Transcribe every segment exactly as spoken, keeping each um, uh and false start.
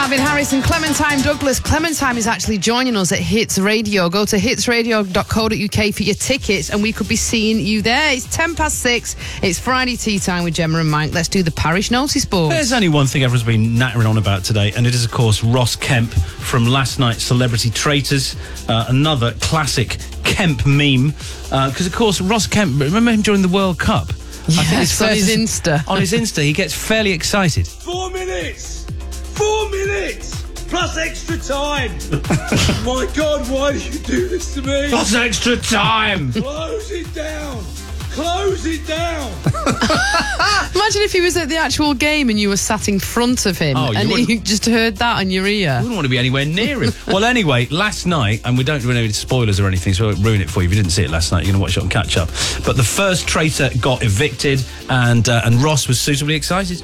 Calvin Harris and Clementine Douglas. Clementine is actually joining us at Hits Radio. Go to hits radio dot co dot uk for your tickets and we could be seeing you there. It's ten past six. It's Friday tea time with Gemma and Mike. Let's do the parish notice board. There's only one thing everyone's been nattering on about today, and it is, of course, Ross Kemp from last night's Celebrity Traitors. Uh, another classic Kemp meme. Because, uh, of course, Ross Kemp, remember him during the World Cup? Yes, I think it's on his Insta. On his Insta, he gets fairly excited. Four minutes! Four minutes! Plus extra time! My God, why do you do this to me? Plus extra time! Close it down! Close it down! Imagine if he was at the actual game and you were sat in front of him Oh, you and wouldn't- you just heard that on your ear. I wouldn't want to be anywhere near him. Well, anyway, last night, and we don't do any spoilers or anything, so I won't ruin it for you. If you didn't see it last night, you're going to watch it on catch up. But the first traitor got evicted, and uh, and Ross was suitably excited.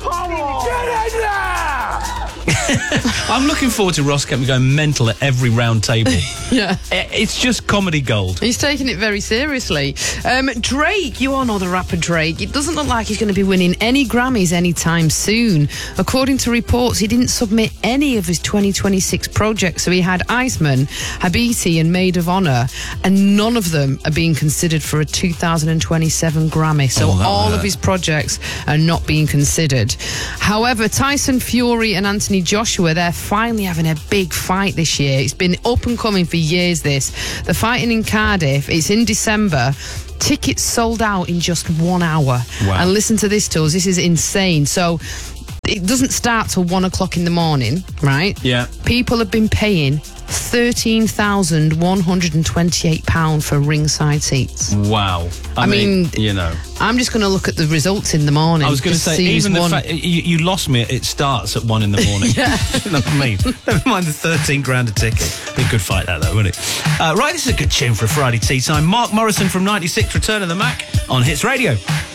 I'm looking forward to Ross Kemp going mental at every round table. Yeah. It's just comedy gold. He's taking it very seriously. Um, Drake, you all know the rapper Drake. It doesn't look like he's going to be winning any Grammys anytime soon. According to reports, he didn't submit any of his twenty twenty-six projects. So he had Iceman, Habiti and Maid of Honor, and none of them are being considered for a two thousand twenty-seven Grammy. So Oh, that all hurt. of his projects are not being considered. However, Tyson Fury and Anthony Joshua, they're finally having a big fight this year. It's been up and coming for years, this. They're fighting in Cardiff. It's in December. Tickets sold out in just one hour. Wow. And listen to this, Tools. This is insane. So it doesn't start till one o'clock in the morning, right? Yeah. People have been paying thirteen thousand one hundred twenty-eight pounds for ringside seats. Wow. I, I mean, mean, you know. I'm just going to look at the results in the morning. I was going to just say, see who's even the won. fact you, you lost me. It starts at one in the morning. Yeah. You know what I mean? Never mind the thirteen grand a ticket. Be a good fight that though, wouldn't it? Uh, right, this is a good tune for a Friday tea time. Mark Morrison from ninety-six, Return of the Mac on Hits Radio.